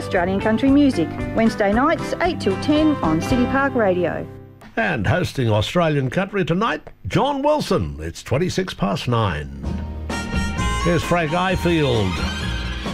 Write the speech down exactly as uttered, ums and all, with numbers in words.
Australian country music. Wednesday nights, eight till ten on City Park Radio. And hosting Australian country tonight, John Wilson. It's twenty-six past nine. Here's Frank Ifield.